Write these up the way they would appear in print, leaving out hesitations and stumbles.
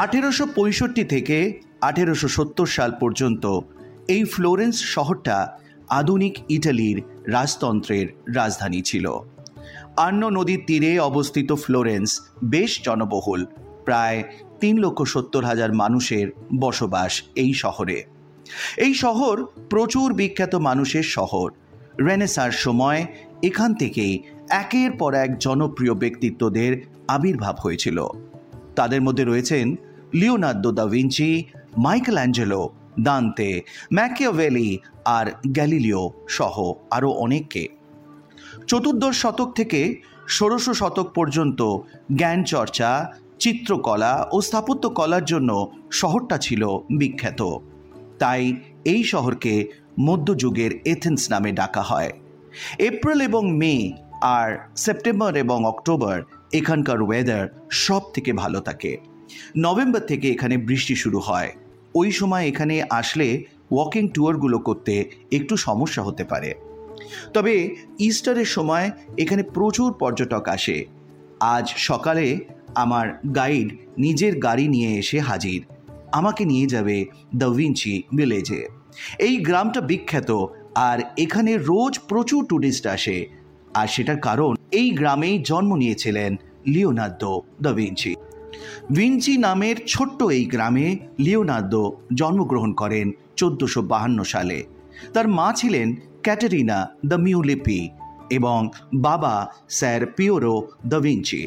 1865 থেকে 1870 সাল পর্যন্ত এই ফ্লোরেন্স শহরটা আধুনিক ইটালির রাজতন্ত্রের রাজধানী ছিল। আর্নো নদীর তীরে অবস্থিত ফ্লোরেন্স বেশ জনবহুল, প্রায় 3,70,000 মানুষের বসবাস এই শহরে। এই শহর প্রচুর বিখ্যাত মানুষের শহর। রেনেসাঁর সময় এখান থেকেই একের পর এক জনপ্রিয় ব্যক্তিত্বদের আবির্ভাব হয়েছিল। তাদের মধ্যে রয়েছেন Leonardo da Vinci, Michael Angelo, দান্তে, Machiavelli আর গ্যালিলিও সহ আরও অনেককে। চতুর্দশ শতক থেকে ষোড়শ শতক পর্যন্ত জ্ঞান চর্চা, চিত্রকলা ও স্থাপত্যকলার জন্য শহরটা ছিল বিখ্যাত। তাই এই শহরকে মধ্যযুগের এথেন্স নামে ডাকা হয়। এপ্রিল এবং মে আর সেপ্টেম্বর এবং অক্টোবর এখানকার ওয়েদার সব থেকে ভালো থাকে। নভেম্বর থেকে এখানে বৃষ্টি শুরু হয়। ওই সময় এখানে আসলে ওয়াকিং ট্যুরগুলো করতে একটু সমস্যা হতে পারে। তবে ইস্টারের সময় এখানে প্রচুর পর্যটক আসে। আজ সকালে আমার গাইড নিজের গাড়ি নিয়ে এসে হাজির, আমাকে নিয়ে যাবে দ্য ভিঞ্চি ভিলেজে। এই গ্রামটা বিখ্যাত আর এখানে রোজ প্রচুর ট্যুরিস্ট আসে। আর সেটার কারণ এই গ্রামেই জন্ম নিয়েছিলেন লিওনার্দো দা ভিঞ্চি। ভিঞ্চি নামের ছোট্ট এই গ্রামে লিওনার্দো জন্মগ্রহণ করেন 1452 সালে। তার মা ছিলেন ক্যাটারিনা দ্য মিউলিপি এবং বাবা স্যার পিওরো দা ভিঞ্চি।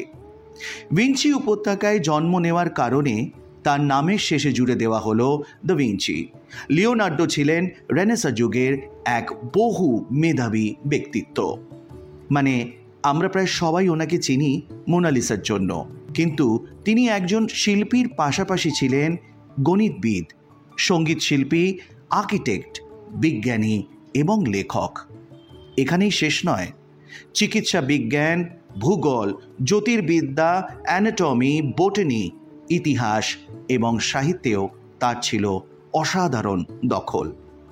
ভিঞ্চি উপত্যকায় জন্ম নেওয়ার কারণে তার নামের শেষে জুড়ে দেওয়া হলো দ্য ভিঞ্চি। লিওনার্দো ছিলেন রেনেসাঁ যুগের এক বহু মেধাবী ব্যক্তিত্ব। মানে আমরা প্রায় সবাই ওনাকে চিনি মোনালিসার জন্য, কিন্তু তিনি একজন শিল্পীর পাশাপাশি ছিলেন গণিতবিদ, সঙ্গীত শিল্পী, আর্কিটেক্ট, বিজ্ঞানী এবং লেখক। এখানেই শেষ নয়, চিকিৎসা বিজ্ঞান, ভূগোল, জ্যোতির্বিদ্যা, অ্যানাটমি, বোটানি, ইতিহাস এবং সাহিত্যেও তার ছিল অসাধারণ দখল।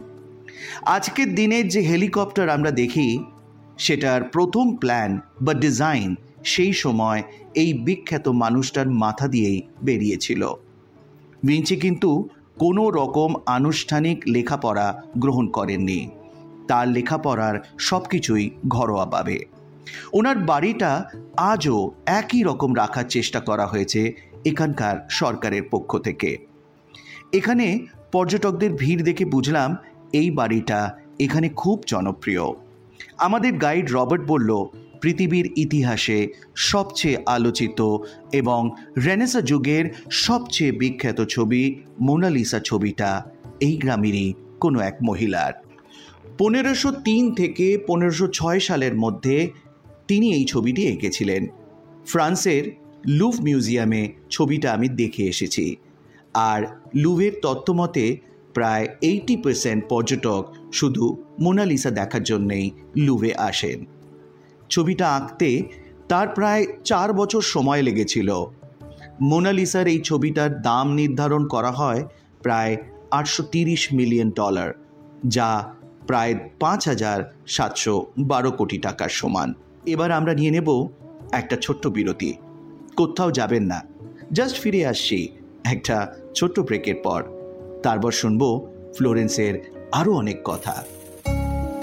আজকের দিনের যে হেলিকপ্টার আমরা দেখি সেটার প্রথম প্ল্যান বা ডিজাইন সেই সময় এই বিখ্যাত মানুষটার মাথা দিয়েই বেরিয়েছিল। ভিঞ্চি কিন্তু কোনো রকম আনুষ্ঠানিক লেখাপড়া গ্রহণ করেননি। তার লেখাপড়ার সব কিছুই ঘরোয়াভাবে। ওনার বাড়িটা আজও একই রকম রাখার চেষ্টা করা হয়েছে এখানকার সরকারের পক্ষ থেকে। এখানে পর্যটকদের ভিড় দেখে বুঝলাম এই বাড়িটা এখানে খুব জনপ্রিয়। আমাদের গাইড রবার্ট বলল, পৃথিবীর ইতিহাসে সবচেয়ে আলোচিত এবং রেনেসাঁ যুগের সবচেয়ে বিখ্যাত ছবি মোনালিসা ছবিটা এই গ্রামেরই কোনো এক মহিলার। 1503 থেকে 1506 সালের মধ্যে তিনি এই ছবিটি এঁকেছিলেন। ফ্রান্সের লুভ মিউজিয়ামে ছবিটা আমি দেখে এসেছি। আর লুভের তত্ত্বমতে প্রায় 80% পর্যটক শুধু মোনালিসা দেখার জন্যেই লুভে আসেন। ছবিটা আঁকতে তার প্রায় 4 বছর সময় লেগেছিল। মোনালিসার এই ছবিটার দাম নির্ধারণ করা হয় প্রায় $830 মিলিয়ন, যা প্রায় 5,712 কোটি টাকার সমান। এবার আমরা নিয়ে নেব একটা ছোট্ট বিরতি। কোথাও যাবেন না, জাস্ট ফিরে আসছি একটা ছোট্ট ব্রেকের পর। তারপর শুনবো ফ্লোরেন্সের আরও অনেক কথা।